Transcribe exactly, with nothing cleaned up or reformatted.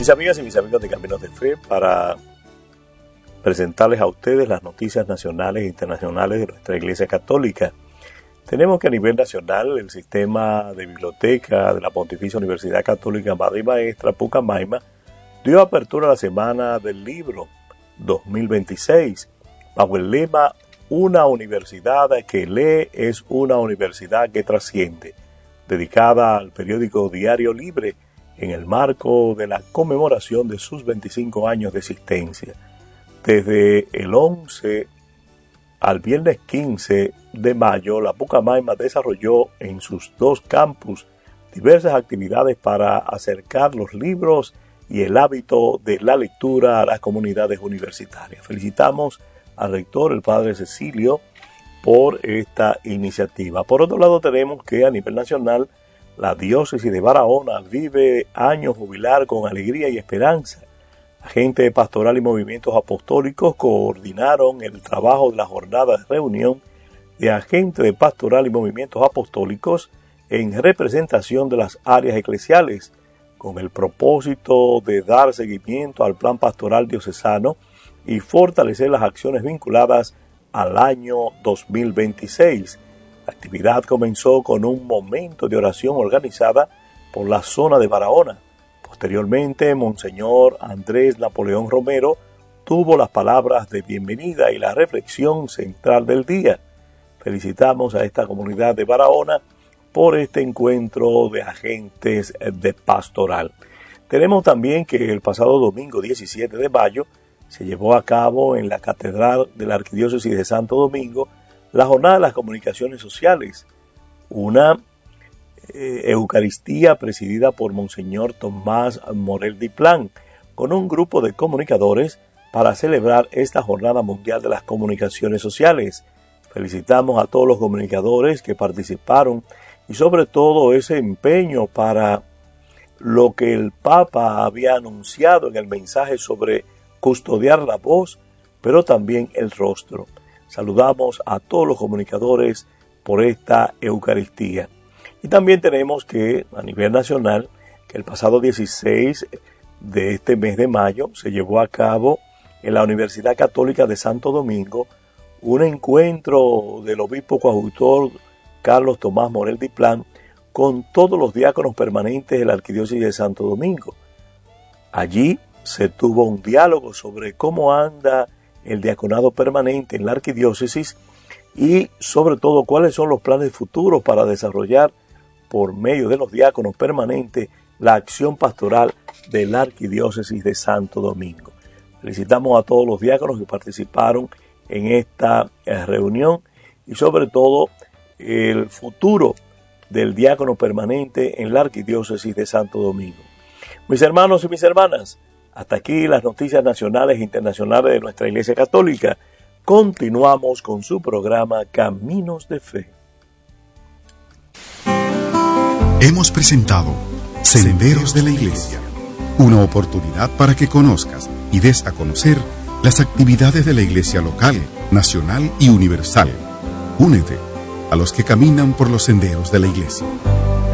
Mis amigas y mis amigos de Caminos de Fe, para presentarles a ustedes las noticias nacionales e internacionales de nuestra Iglesia Católica. Tenemos que a nivel nacional el sistema de biblioteca de la Pontificia Universidad Católica Madre y Maestra Pucamaima dio apertura a la Semana del Libro dos mil veintiséis bajo el lema "Una universidad que lee es una universidad que trasciende", dedicada al periódico Diario Libre en el marco de la conmemoración de sus veinticinco años de existencia. Desde el once al viernes quince de mayo, la Pucamaima desarrolló en sus dos campus diversas actividades para acercar los libros y el hábito de la lectura a las comunidades universitarias. Felicitamos al rector, el padre Cecilio, por esta iniciativa. Por otro lado, tenemos que a nivel nacional, la diócesis de Barahona vive año jubilar con alegría y esperanza. Agente pastoral y movimientos apostólicos coordinaron el trabajo de la jornada de reunión de agentes de pastoral y movimientos apostólicos en representación de las áreas eclesiales, con el propósito de dar seguimiento al plan pastoral diocesano y fortalecer las acciones vinculadas al año dos mil veintiséis. La actividad comenzó con un momento de oración organizada por la zona de Barahona. Posteriormente, Monseñor Andrés Napoleón Romero tuvo las palabras de bienvenida y la reflexión central del día. Felicitamos a esta comunidad de Barahona por este encuentro de agentes de pastoral. Tenemos también que el pasado domingo diecisiete de mayo se llevó a cabo en la Catedral de la Arquidiócesis de Santo Domingo la Jornada de las Comunicaciones Sociales, una eh, Eucaristía presidida por Monseñor Tomás Morel Diplán, con un grupo de comunicadores para celebrar esta Jornada Mundial de las Comunicaciones Sociales. Felicitamos a todos los comunicadores que participaron y sobre todo ese empeño para lo que el Papa había anunciado en el mensaje sobre custodiar la voz, pero también el rostro. Saludamos a todos los comunicadores por esta Eucaristía. Y también tenemos que a nivel nacional, que el pasado dieciséis de este mes de mayo se llevó a cabo en la Universidad Católica de Santo Domingo un encuentro del obispo coadjutor Carlos Tomás Morel Diplán con todos los diáconos permanentes de la Arquidiócesis de Santo Domingo. Allí se tuvo un diálogo sobre cómo anda el diaconado permanente en la arquidiócesis y sobre todo cuáles son los planes futuros para desarrollar por medio de los diáconos permanentes la acción pastoral de la arquidiócesis de Santo Domingo. Felicitamos a todos los diáconos que participaron en esta reunión y sobre todo el futuro del diácono permanente en la arquidiócesis de Santo Domingo. Mis hermanos y mis hermanas, hasta aquí las noticias nacionales e internacionales de nuestra Iglesia Católica. Continuamos con su programa Caminos de Fe. Hemos presentado Senderos de la Iglesia, una oportunidad para que conozcas y des a conocer las actividades de la Iglesia local, nacional y universal. Únete a los que caminan por los senderos de la Iglesia.